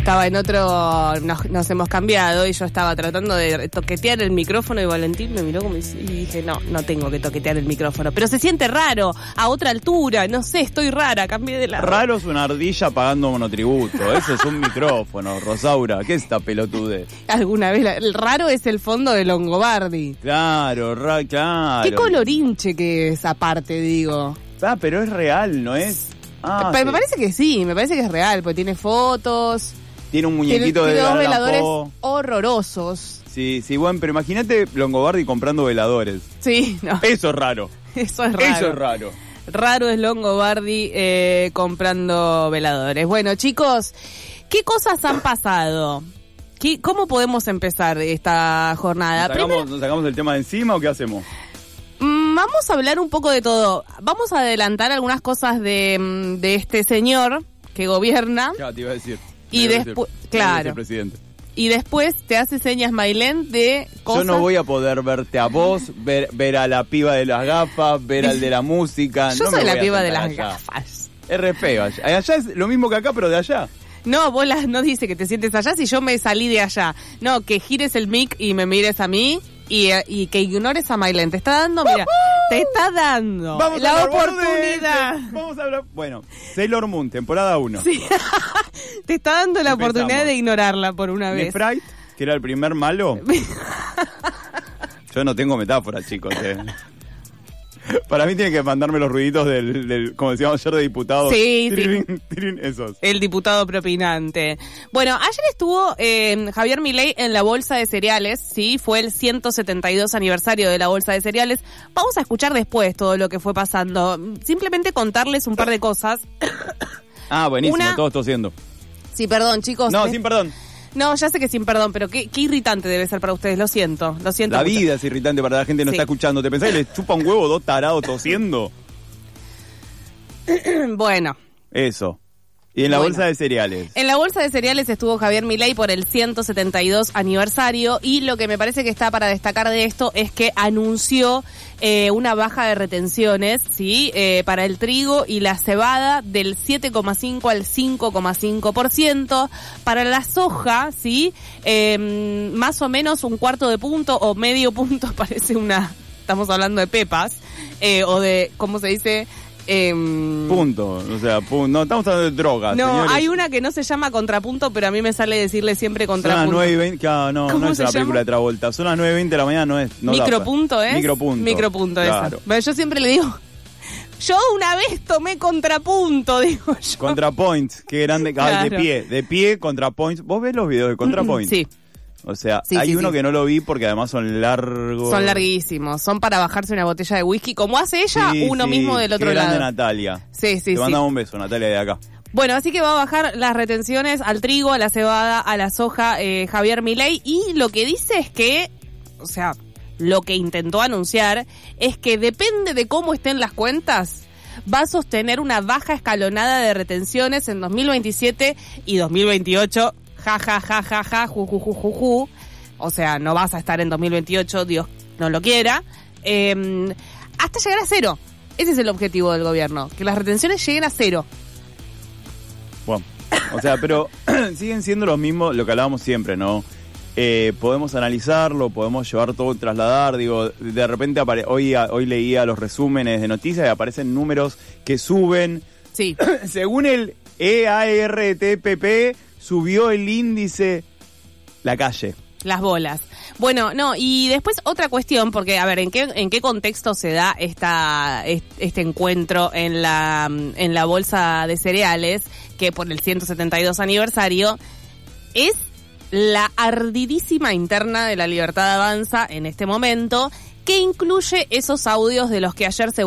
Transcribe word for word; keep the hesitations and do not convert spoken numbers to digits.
estaba en otro, nos, nos hemos cambiado y yo estaba tratando de toquetear el micrófono y Valentín me miró como y dije, no, no tengo que toquetear el micrófono, pero se siente raro, a otra altura, no sé, estoy rara, cambié de lado. Raro es una ardilla pagando monotributo, eso es un micrófono, Rosaura, ¿qué es esta pelotudez? Alguna vez, la, el raro es el fondo de Longobardi. Claro, ra, claro. Qué colorinche que es aparte, digo. Ah, pero es real, ¿no es? Ah, me, sí. me parece que sí, me parece que es real, porque tiene fotos. Tiene un muñequito tiene, de tiene dos Allan veladores Poe. Horrorosos. Sí, sí, bueno, pero imagínate Longobardi comprando veladores. Sí, no. Eso es raro. Eso es raro. Eso es raro. Raro es Longobardi eh, comprando veladores. Bueno, chicos, ¿qué cosas han pasado? ¿Qué, ¿Cómo podemos empezar esta jornada? ¿Nos sacamos, Primero, ¿Nos sacamos el tema de encima o qué hacemos? mmm, vamos a hablar un poco de todo. Vamos a adelantar algunas cosas de, de este señor que gobierna. Ya te iba a decir. Y después, claro. Presidente. Y después te hace señas Mailén de cosas. Yo no voy a poder verte a vos, ver, ver a la piba de las gafas, ver al de la música. Yo no soy me la voy a piba de sentar las allá. gafas. Es re feo allá. Allá es lo mismo que acá, pero de allá. No, vos las, no dice que te sientes allá si yo me salí de allá. No, que gires el mic y me mires a mí y, y que ignores a Mailén. Te está dando, mira, te está dando Vamos la a oportunidad. De, Vamos a hablar. Bueno, Sailor Moon, temporada uno. Sí. Te está dando la Empezamos. oportunidad de ignorarla por una vez. Nefrite, que era el primer malo. Yo no tengo metáfora, chicos. Eh. Para mí tiene que mandarme los ruiditos del, del como decíamos ayer, de diputados. Sí, tirín, sí. Tirín, esos. El diputado propinante. Bueno, ayer estuvo eh, Javier Milei en la bolsa de cereales, sí, fue el ciento setenta y dos aniversario de la bolsa de cereales. Vamos a escuchar después todo lo que fue pasando. Simplemente contarles un par de cosas. Ah, buenísimo, Una... todos tosiendo. Sí, perdón, chicos. No, ¿eh? sin perdón. No, ya sé que sin perdón, pero qué, qué irritante debe ser para ustedes, lo siento, lo siento La mucho. vida es irritante para la gente que no Sí. está escuchando. ¿Te pensás que les chupa un huevo dos tarados tosiendo? Bueno. Eso. Y en la Bueno. bolsa de cereales. En la bolsa de cereales estuvo Javier Milei por el ciento setenta y dos aniversario y lo que me parece que está para destacar de esto es que anunció eh, una baja de retenciones, sí, eh, para el trigo y la cebada del siete coma cinco al cinco coma cinco por ciento, para la soja, sí, eh, más o menos un cuarto de punto o medio punto, parece una, estamos hablando de pepas, eh, o de, ¿cómo se dice? Eh, Punto. O sea, punto. No, estamos hablando de drogas. No, señores. hay una que no se llama Contrapunto, pero a mí me sale decirle siempre Son las Contrapunto. nueve y veinte. Claro, no, ¿Cómo no es se una llama? película de Travolta. Son las nueve y veinte de la mañana, no es. No Micropunto es. Micropunto. Micropunto, claro. esa. Pero yo siempre le digo, yo una vez tomé Contrapunto, digo yo. Contrapoints, qué grande. Ah, Claro. de pie, de pie, Contrapoints. ¿Vos ves los videos de Contrapoints? Sí, O sea, Sí, hay sí, uno sí. que no lo vi porque además son largos. son larguísimos. Son para bajarse una botella de whisky, como hace ella, Sí, uno sí, mismo del otro qué grande lado. Natalia. Sí, sí, Te sí. mandamos un beso, Natalia, de acá. Bueno, así que va a bajar las retenciones al trigo, a la cebada, a la soja, eh, Javier Milei, y lo que dice es que, o sea, lo que intentó anunciar es que depende de cómo estén las cuentas, va a sostener una baja escalonada de retenciones en dos mil veintisiete y dos mil veintiocho, ja, ja, ja, ja, ja, ju, ju, ju, ju, ju. O sea, no vas a estar en dos mil veintiocho, Dios no lo quiera, eh, hasta llegar a cero. Ese es el objetivo del gobierno, que las retenciones lleguen a cero. Bueno, o sea, pero siguen siendo los mismos, lo que hablábamos siempre, ¿no? Eh, podemos analizarlo, podemos llevar todo, trasladar, digo, de repente apare- hoy, hoy leía los resúmenes de noticias y aparecen números que suben. Sí. Según el E A R T P P, subió el índice la calle. Las bolas. Bueno, no, y después otra cuestión, porque, a ver, ¿en qué en qué contexto se da esta este encuentro en la en la bolsa de cereales, que por el ciento setenta y dos aniversario, es la ardidísima interna de la Libertad Avanza en este momento, que incluye esos audios de los que ayer se